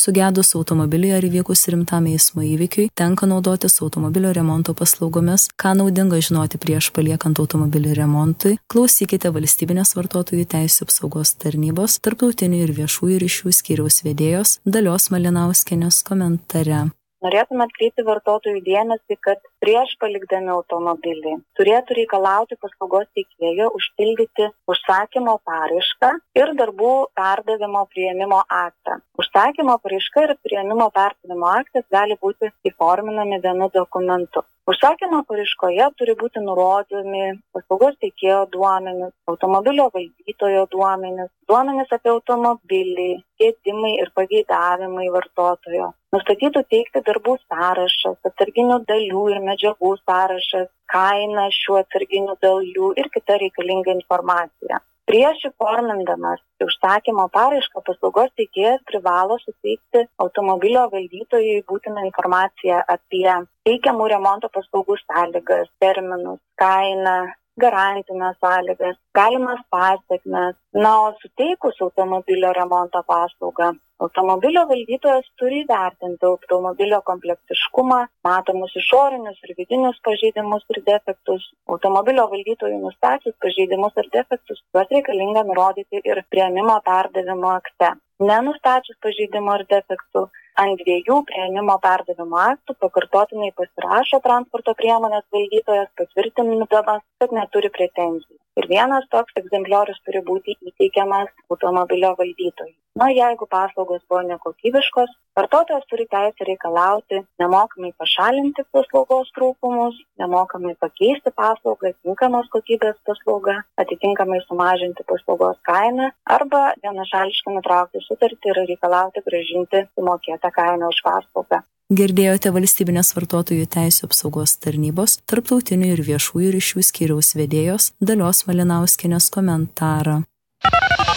sugedus automobiliui ar įvykus rimtam eismo įvykiui, tenka naudotis automobilio remonto paslaugomis. Ką naudinga žinoti prieš paliekant automobilį remontui, klausykite Valstybinės vartotojų teisių apsaugos tarnybos tarptautinių ir viešųjų ryšių skyriaus vedėjos Dalios Malinauskienės komentare. Norėtume atkreipti vartotojų dėmesį, kad prieš palikdami automobilį turėtų reikalauti paslaugos teikėjo užpildyti užsakymo paraišką ir darbų perdavimo priėmimo aktą. Užsakymo paraiška ir priėmimo perdavimo aktas gali būti įforminami vienu dokumentu. Užsakymo paraiškoje turi būti nurodomi paslaugos teikėjo duomenys, automobilio valdytojo duomenys, duomenys apie automobilį, gedimai ir pageidavimai vartotojo. Nustatytų teikti darbų sąrašas, atsarginių dalių ir medžiagų sąrašas, kaina šių atsarginių dalių ir kita reikalinga informacija. Prieš įformindamas užsakymo paraišką paslaugos teikėjas privalo suteikti automobilio valdytojui būtiną informaciją apie teikiamų remonto paslaugų sąlygas, terminus, kainą, garantinės sąlygas, galimas pasekmes. O suteikus automobilio remonto paslaugą, automobilio valdytojas turi įvertinti automobilio komplektiškumą, matomus išorinius ir vidinius pažeidimus ir defektus. Automobilio valdytojui nustačius pažeidimus ir defektus, juos reikalinga nurodyti ir priėmimo perdavimo akte. Nenustačius pažeidimo ir defektų, ant 2 priėmimo perdavimo aktų pakartotinai pasirašo transporto priemonės valdytojas, patvirtindamas, kad neturi pretenzijų. Ir vienas toks egzempliorius turi būti įteikiamas automobilio valdytojui. Jeigu paslaugos buvo nekokybiškos, vartotojas turi teisę reikalauti nemokamai pašalinti paslaugos trūkumus, nemokamai pakeisti paslaugą, tinkamos kokybės paslaugą, atitinkamai sumažinti paslaugos kainą arba vienašališkai nutraukti sutartį ir reikalauti grąžinti sumokėtą kainą už paslaugą. Girdėjote Valstybinės vartotojų teisių apsaugos tarnybos tarptautinių ir viešųjų ryšių skyriaus vedėjos Dalios Malinauskienės komentarą.